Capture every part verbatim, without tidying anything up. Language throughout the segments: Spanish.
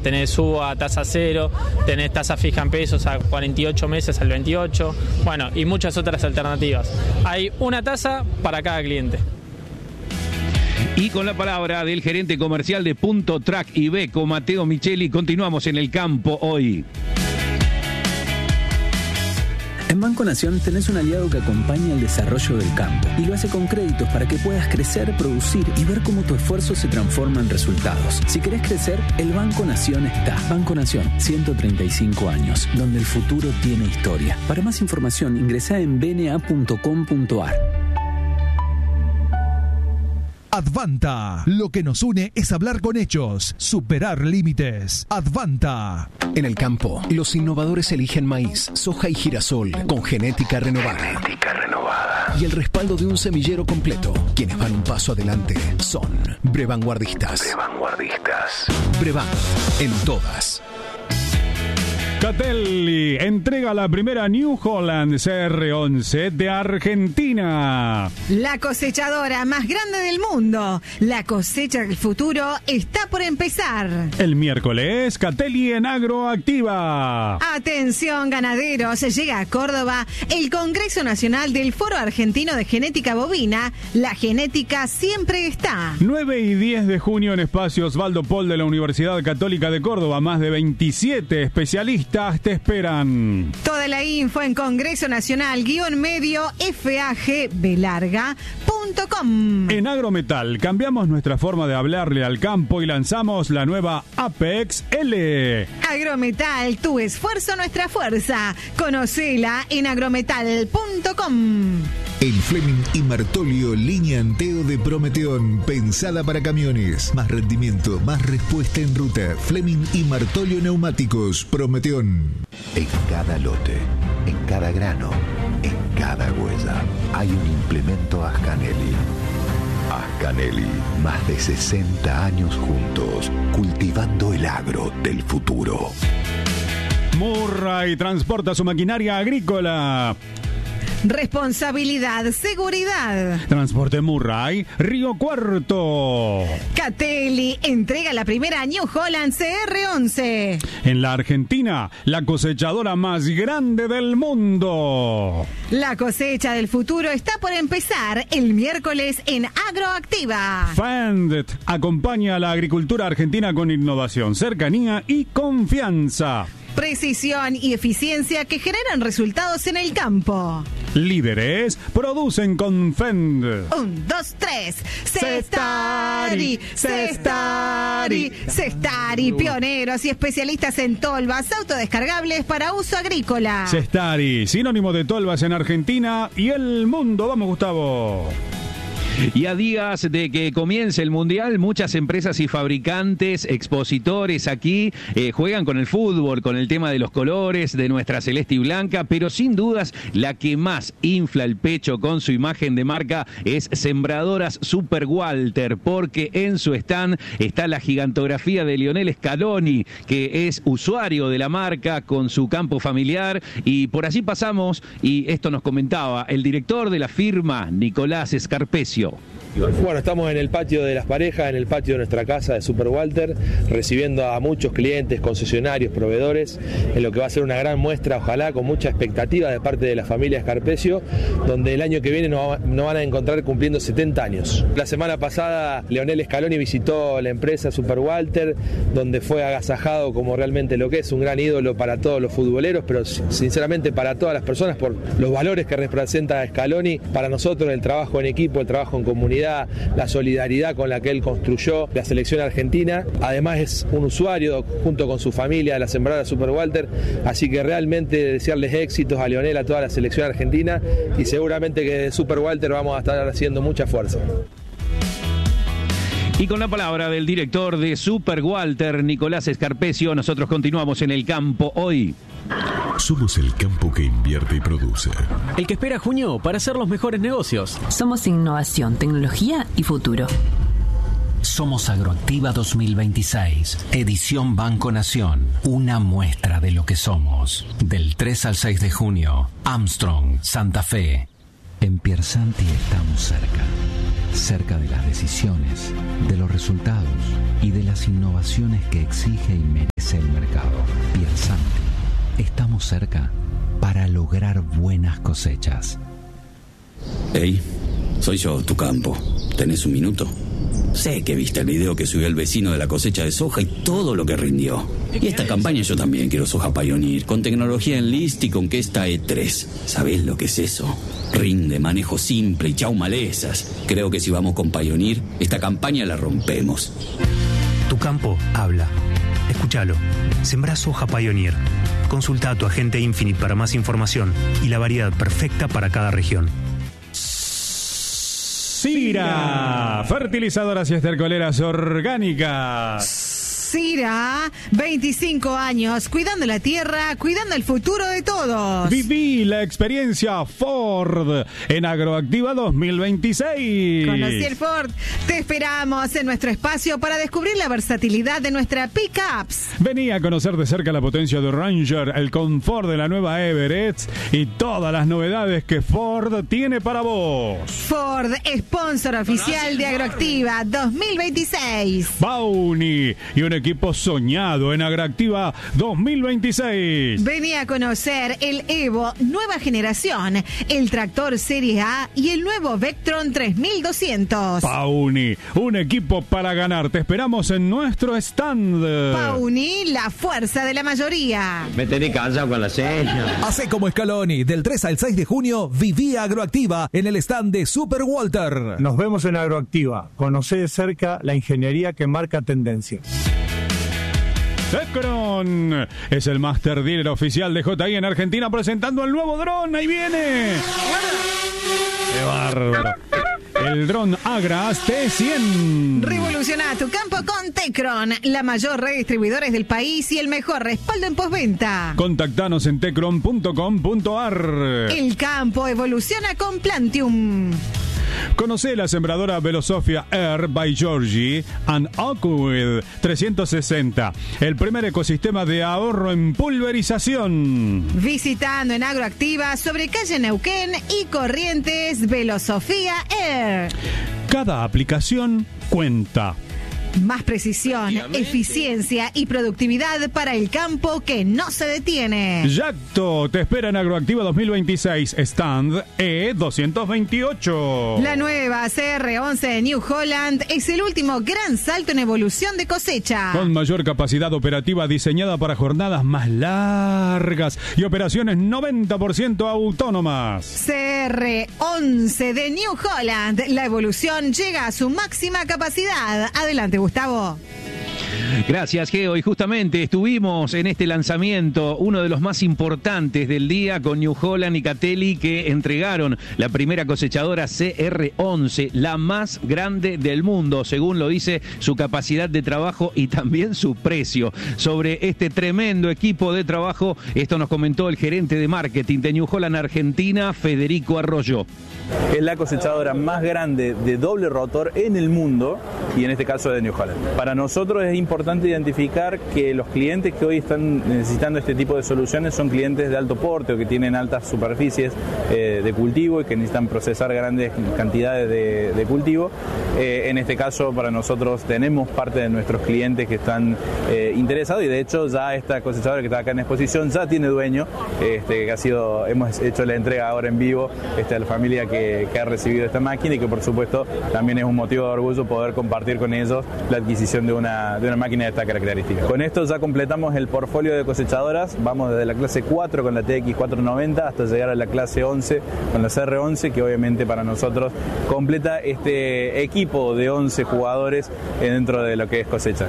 Tenés subo a tasa cero, tenés tasa fija en pesos a cuarenta y ocho meses al veintiocho, bueno, y muchas otras alternativas. Hay una tasa para cada cliente. Y con la palabra del gerente comercial de Punto Track Iveco, Mateo Micheli, continuamos en el campo hoy. En Banco Nación tenés un aliado que acompaña el desarrollo del campo y lo hace con créditos para que puedas crecer, producir y ver cómo tu esfuerzo se transforma en resultados. Si querés crecer, el Banco Nación está. Banco Nación, ciento treinta y cinco años, donde el futuro tiene historia. Para más información, ingresá en b n a punto com punto a r. Advanta. Lo que nos une es hablar con hechos, superar límites. Advanta. En el campo, los innovadores eligen maíz, soja y girasol con genética renovada. Genética renovada. Y el respaldo de un semillero completo. Quienes van un paso adelante son Brevanguardistas. Brevanguardistas. Brevan, en todas. Catelli entrega la primera New Holland C R once de Argentina. La cosechadora más grande del mundo. La cosecha del futuro está por empezar. El miércoles, Catelli en Agroactiva. Atención ganaderos, llega a Córdoba el Congreso Nacional del Foro Argentino de Genética Bovina. La genética siempre está. nueve y diez de junio en Espacio Osvaldo Pol de la Universidad Católica de Córdoba. Más de veintisiete especialistas te esperan. Toda la info en Congreso Nacional guión medio F A G B larga punto com. En Agrometal cambiamos nuestra forma de hablarle al campo y lanzamos la nueva Apex L. Agrometal, tu esfuerzo, nuestra fuerza. Conocela en agrometal punto com. El Fleming y Martolio línea Anteo de Prometeón, pensada para camiones. Más rendimiento, más respuesta en ruta. Fleming y Martolio Neumáticos, Prometeón. En cada lote, en cada grano, en cada huella, hay un implemento Ascanelli. Ascanelli, más de sesenta años juntos, cultivando el agro del futuro. Murray transporta su maquinaria agrícola. Responsabilidad, seguridad. Transporte Murray, Río Cuarto. Catelli entrega la primera New Holland C R once. En la Argentina, la cosechadora más grande del mundo. La cosecha del futuro está por empezar el miércoles en Agroactiva. Fendt acompaña a la agricultura argentina con innovación, cercanía y confianza. Precisión y eficiencia que generan resultados en el campo. Líderes producen con Fendt. Un, dos, tres. Cestari, Cestari, Cestari, pioneros y especialistas en tolvas autodescargables para uso agrícola. Cestari, sinónimo de tolvas en Argentina y el mundo. Vamos, Gustavo. Y a días de que comience el Mundial, muchas empresas y fabricantes, expositores aquí, eh, juegan con el fútbol, con el tema de los colores, de nuestra celeste y blanca, pero sin dudas la que más infla el pecho con su imagen de marca es Sembradoras Super Walter, porque en su stand está la gigantografía de Lionel Scaloni, que es usuario de la marca con su campo familiar, y por allí pasamos, y esto nos comentaba el director de la firma, Nicolás Scarpesio. Bueno, estamos en el patio de las parejas, en el patio de nuestra casa de Super Walter, recibiendo a muchos clientes, concesionarios, proveedores, en lo que va a ser una gran muestra, ojalá con mucha expectativa de parte de la familia Scarpesio, donde el año que viene nos, nos van a encontrar cumpliendo setenta años. La semana pasada Lionel Scaloni visitó la empresa Super Walter, donde fue agasajado como realmente lo que es, un gran ídolo para todos los futboleros, pero sinceramente para todas las personas por los valores que representa Scaloni, para nosotros el trabajo en equipo, el trabajo en comunidad, la solidaridad con la que él construyó la selección argentina. Además es un usuario junto con su familia de la Sembrada Super Walter, así que realmente desearles éxitos a Lionel, a toda la selección argentina, y seguramente que de Super Walter vamos a estar haciendo mucha fuerza. Y con la palabra del director de Super Walter, Nicolás Scarpesio, nosotros continuamos en el campo hoy. Somos el campo que invierte y produce. El que espera junio para hacer los mejores negocios. Somos innovación, tecnología y futuro. Somos Agroactiva dos mil veintiséis, edición Banco Nación. Una muestra de lo que somos. Del tres al seis de junio, Armstrong, Santa Fe. En Piersanti estamos cerca. Cerca de las decisiones, de los resultados y de las innovaciones que exige y merece estamos cerca para lograr buenas cosechas. Hey, soy yo, tu campo. ¿Tenés un minuto? Sé que viste el video que subió el vecino de la cosecha de soja y todo lo que rindió. Y esta campaña yo también quiero soja Pioneer, con tecnología Enlist y con Questa E tres. ¿Sabés lo que es eso? Rinde, manejo simple y chau malezas. Creo que si vamos con Pioneer, esta campaña la rompemos. Tu campo habla. Escúchalo. Sembrá soja Pioneer. Consulta a tu agente Infinite para más información y la variedad perfecta para cada región. Sira, fertilizadoras y estercoleras orgánicas. Sira, veinticinco años, cuidando la tierra, cuidando el futuro de todos. Viví la experiencia Ford en Agroactiva dos mil veintiséis. Conocí el Ford. Te esperamos en nuestro espacio para descubrir la versatilidad de nuestra pickups. Vení a conocer de cerca la potencia de Ranger, el confort de la nueva Everett y todas las novedades que Ford tiene para vos. Ford, sponsor oficial de Agroactiva dos mil veintiséis. Bauni y un equipo soñado en Agroactiva dos mil veintiséis. Vení a conocer el Evo nueva generación, el tractor Serie A y el nuevo Vectron tres mil doscientos. Pauni, un equipo para ganar. Te esperamos en nuestro stand. Pauni, la fuerza de la mayoría. Me tenés cansado con la seña. Hacé como Scaloni. Del tres al seis de junio, viví Agroactiva en el stand de Super Walter. Nos vemos en Agroactiva. Conocé de cerca la ingeniería que marca tendencia. Tecron es el Master Dealer oficial de J I en Argentina presentando el nuevo dron. ¡Ahí viene! ¡Qué bárbaro! El dron Agras T cien. Revoluciona tu campo con Tecron, la mayor red de distribuidores del país y el mejor respaldo en postventa. Contactanos en tecron punto com punto a r. El campo evoluciona con Plantium. Conoce la sembradora Velosofia Air by Georgie and Oakwood trescientos sesenta, el primer ecosistema de ahorro en pulverización. Visitando en Agroactiva sobre calle Neuquén y Corrientes, Velosofia Air. Cada aplicación cuenta. Más precisión, eficiencia y productividad para el campo que no se detiene. Yacto te espera en Agroactiva dos mil veintiséis, stand E doscientos veintiocho. La nueva C R once de New Holland es el último gran salto en evolución de cosecha. Con mayor capacidad operativa diseñada para jornadas más largas y operaciones noventa por ciento autónomas. C R once de New Holland. La evolución llega a su máxima capacidad. Adelante, Gustavo. Gracias, Geo. Y justamente estuvimos en este lanzamiento, uno de los más importantes del día, con New Holland y Catelli, que entregaron la primera cosechadora C R once, la más grande del mundo, según lo dice su capacidad de trabajo y también su precio. Sobre este tremendo equipo de trabajo, esto nos comentó el gerente de marketing de New Holland Argentina, Federico Arroyo. Es la cosechadora más grande de doble rotor en el mundo y en este caso de New Holland. Para nosotros es importante identificar que los clientes que hoy están necesitando este tipo de soluciones son clientes de alto porte o que tienen altas superficies eh, de cultivo y que necesitan procesar grandes cantidades de, de cultivo. Eh, en este caso para nosotros tenemos parte de nuestros clientes que están eh, interesados y de hecho ya esta cosechadora que está acá en exposición ya tiene dueño, este, que ha sido, hemos hecho la entrega ahora en vivo este, a la familia que, que ha recibido esta máquina y que por supuesto también es un motivo de orgullo poder compartir con ellos la adquisición de una, de una máquina de esta característica. Con esto ya completamos el portfolio de cosechadoras, vamos desde la clase cuatro con la T X cuatrocientos noventa hasta llegar a la clase once con la C R once, que obviamente para nosotros completa este equipo de once jugadores dentro de lo que es cosecha.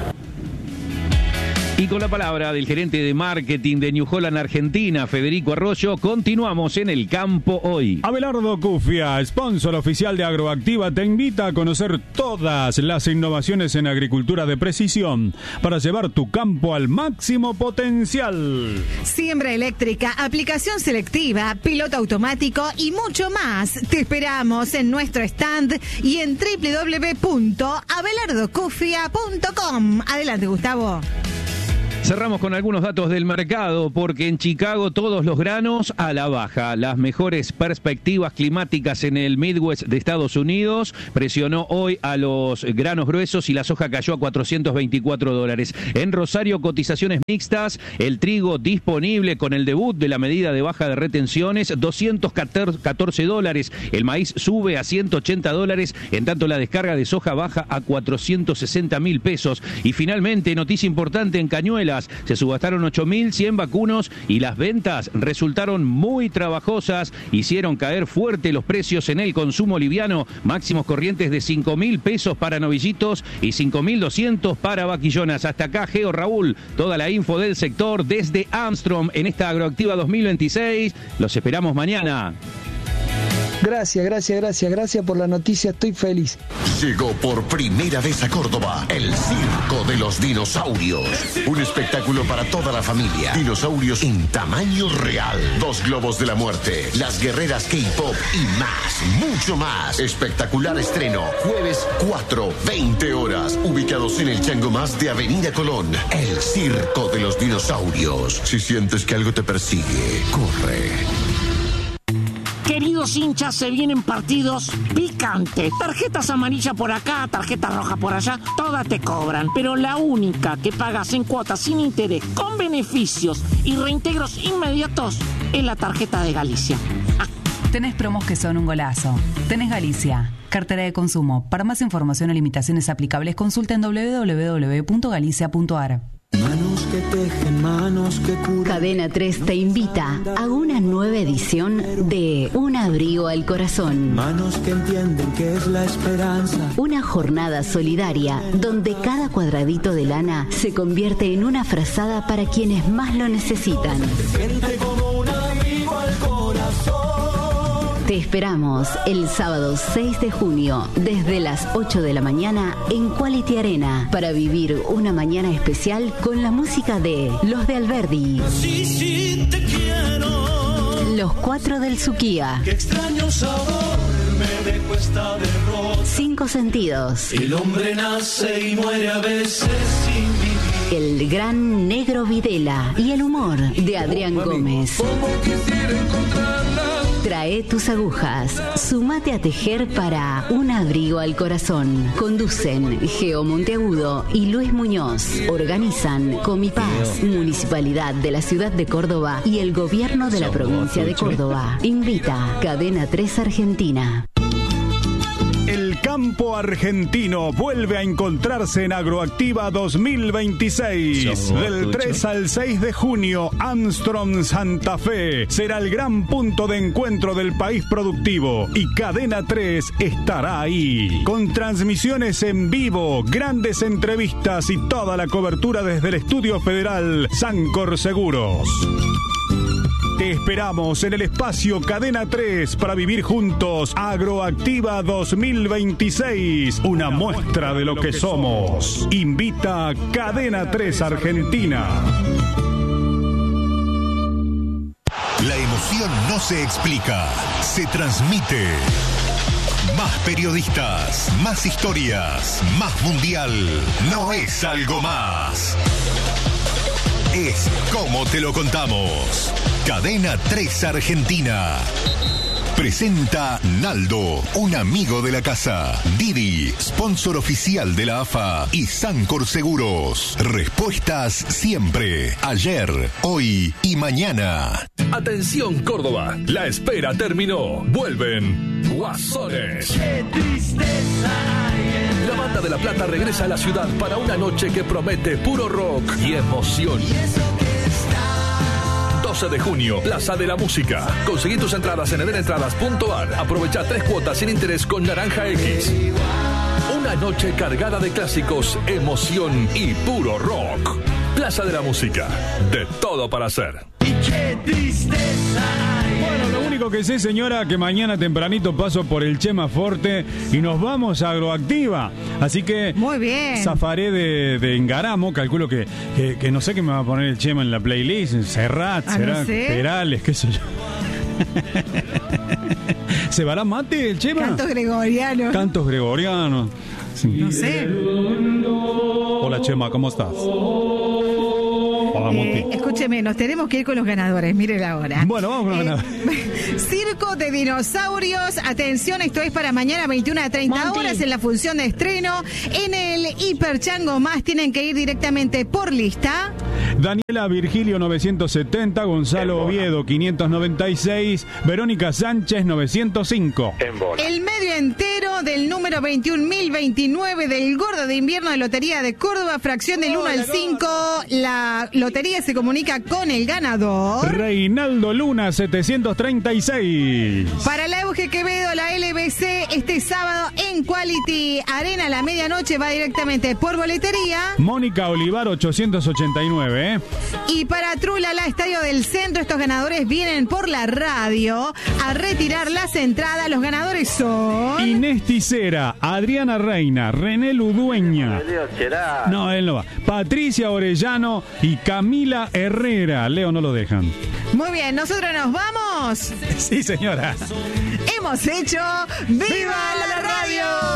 Y con la palabra del gerente de marketing de New Holland Argentina, Federico Arroyo, continuamos en el campo hoy. Abelardo Cufia, sponsor oficial de Agroactiva, te invita a conocer todas las innovaciones en agricultura de precisión para llevar tu campo al máximo potencial. Siembra eléctrica, aplicación selectiva, piloto automático y mucho más. Te esperamos en nuestro stand y en doble u doble u doble u punto abelardo cufia punto com. Adelante, Gustavo. Cerramos con algunos datos del mercado, porque en Chicago todos los granos a la baja. Las mejores perspectivas climáticas en el Midwest de Estados Unidos presionó hoy a los granos gruesos y la soja cayó a cuatrocientos veinticuatro dólares. En Rosario, cotizaciones mixtas, el trigo disponible con el debut de la medida de baja de retenciones, doscientos catorce dólares. El maíz sube a ciento ochenta dólares, en tanto la descarga de soja baja a cuatrocientos sesenta mil pesos. Y finalmente, noticia importante en Cañuelas. Se subastaron ocho mil cien vacunos y las ventas resultaron muy trabajosas. Hicieron caer fuerte los precios en el consumo liviano. Máximos corrientes de cinco mil pesos para novillitos y cinco mil doscientos para vaquillonas. Hasta acá, Geo Raúl. Toda la info del sector desde Armstrong en esta Agroactiva dos mil veintiséis. Los esperamos mañana. Gracias, gracias, gracias, gracias por la noticia, estoy feliz. Llegó por primera vez a Córdoba el Circo de los Dinosaurios. Un espectáculo para toda la familia. Dinosaurios en tamaño real. Dos globos de la muerte, las guerreras K-pop y más, mucho más. Espectacular estreno, jueves cuatro, veinte horas. Ubicados en el Chango Más de Avenida Colón. El Circo de los Dinosaurios. Si sientes que algo te persigue, corre. Queridos hinchas, se vienen partidos picantes. Tarjetas amarillas por acá, tarjetas rojas por allá, todas te cobran. Pero la única que pagas en cuotas sin interés, con beneficios y reintegros inmediatos, es la tarjeta de Galicia. Ah. Tenés promos que son un golazo. Tenés Galicia, cartera de consumo. Para más información o limitaciones aplicables, consulta en doble u doble u doble u punto galicia punto a r. Manos que tejen, manos que curan. Cadena tres te invita a una nueva edición de Un abrigo al corazón. Manos que entienden que es la esperanza. Una jornada solidaria donde cada cuadradito de lana se convierte en una frazada para quienes más lo necesitan. Siente como un abrigo al corazón. Te esperamos el sábado seis de junio desde las ocho de la mañana en Quality Arena para vivir una mañana especial con la música de Los de Alberdi, Sí, sí, te quiero. Los Cuatro del Suquía, Qué extraño sabor me dejó esta derrota. Cinco Sentidos, El hombre nace y muere a veces sin vivir. El Gran Negro Videla y el humor de Adrián Gómez. Como quisiera encontrarla. Trae tus agujas, sumate a tejer para Un abrigo al corazón. Conducen Geo Monteagudo y Luis Muñoz. Organizan Comipaz, Municipalidad de la Ciudad de Córdoba y el Gobierno de la Provincia de Córdoba. Invita Cadena tres Argentina. El campo argentino vuelve a encontrarse en Agroactiva dos mil veintiséis. Del tres al seis de junio, Armstrong Santa Fe será el gran punto de encuentro del país productivo y Cadena tres estará ahí. Con transmisiones en vivo, grandes entrevistas y toda la cobertura desde el Estudio Federal Sancor Seguros. Te esperamos en el espacio Cadena tres para vivir juntos Agroactiva dos mil veintiséis, una muestra de lo que somos. Invita a Cadena tres Argentina. La emoción no se explica, se transmite. Más periodistas, más historias, más mundial. No es algo más. Es como te lo contamos. Cadena tres Argentina. Presenta Naldo, un amigo de la casa. Didi, sponsor oficial de la A F A. Y Sancor Seguros. Respuestas siempre. Ayer, hoy y mañana. Atención Córdoba, la espera terminó. Vuelven Guasones. Qué tristeza hay en La banda de La Plata regresa a la ciudad para una noche que promete puro rock y emoción. Y eso que está. doce de junio, Plaza de la Música. Conseguí tus entradas en edenentradas punto a r. Aprovecha tres cuotas sin interés con Naranja X. Una noche cargada de clásicos, emoción y puro rock. Plaza de la Música. De todo para hacer. Y qué tristeza hay. Bueno, lo único que sé, señora, que mañana tempranito paso por el Chema Forte y nos vamos a Agroactiva. Así que muy bien. Zafaré de, de Engaramo. Calculo que, que, que no sé qué me va a poner el Chema en la playlist. Serrat, ah, será no sé. Perales, qué sé yo. ¿Se va la mate el Chema? Cantos gregorianos. Cantos gregorianos. Sí. No sé. Hola Chema, ¿cómo estás? Muti. Escúcheme, nos tenemos que ir con los ganadores, mire la hora. Bueno, vamos con los ganadores. Circo de Dinosaurios, atención, esto es para mañana veintiuna a treinta horas en la función de estreno. En el Hiperchango Más tienen que ir directamente por lista. Daniela Virgilio novecientos setenta, Gonzalo Oviedo quinientos noventa y seis, Verónica Sánchez novecientos cinco. El medio entero del número veintiún mil veintinueve del Gordo de Invierno de Lotería de Córdoba, fracción del uno al cinco. La lotería se comunica con el ganador. Reinaldo Luna setecientos treinta y seis. Para la Euge Quevedo, la L B C, este sábado en Quality Arena a la medianoche va directamente por boletería. Mónica Olivar ochocientos ochenta y nueve. ¿eh? Y para Trula, la Estadio del Centro, estos ganadores vienen por la radio a retirar las entradas. Los ganadores son... Inés Ticera, Adriana Reina, René Ludueña. No, él no va. Patricia Orellano y Camila Herrera. Leo, no lo dejan. Muy bien, nosotros nos vamos. Sí, señora. Hemos hecho ¡Viva la Radio!